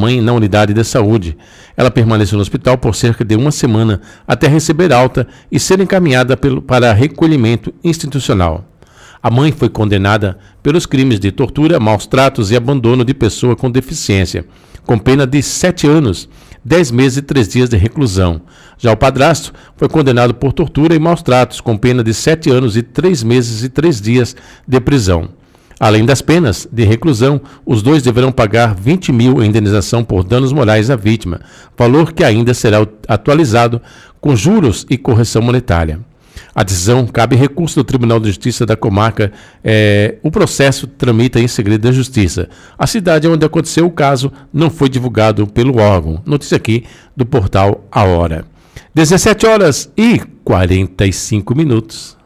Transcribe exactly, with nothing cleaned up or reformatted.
mãe na unidade de saúde. Ela permaneceu no hospital por cerca de uma semana até receber alta e ser encaminhada pelo, para recolhimento institucional. A mãe foi condenada pelos crimes de tortura, maus tratos e abandono de pessoa com deficiência, com pena de sete anos, dez meses e três dias de reclusão. Já o padrasto foi condenado por tortura e maus tratos, com pena de sete anos e três meses e três dias de prisão. Além das penas de reclusão, os dois deverão pagar vinte mil em indenização por danos morais à vítima, valor que ainda será atualizado com juros e correção monetária. A decisão cabe recurso do Tribunal de Justiça da comarca. É, o processo tramita em segredo da Justiça. A cidade onde aconteceu o caso não foi divulgado pelo órgão. Notícia aqui do portal A Hora. dezessete horas e quarenta e cinco minutos.